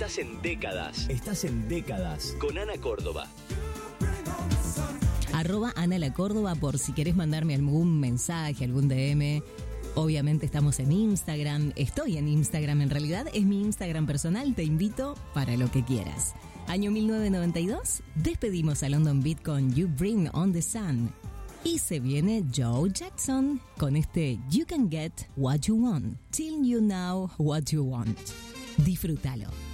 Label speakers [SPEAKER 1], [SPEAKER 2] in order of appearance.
[SPEAKER 1] Estás en décadas. Estás en décadas. Con Ana Córdoba.
[SPEAKER 2] @Ana la Córdoba por si querés mandarme algún mensaje, algún DM. Obviamente estamos en Instagram. Estoy en Instagram, en realidad es mi Instagram personal. Te invito para lo que quieras. Año 1992, despedimos a London Beat con You Bring on the Sun. Y se viene Joe Jackson con este You Can Get What You Want, Till You Know What You Want. Disfrútalo.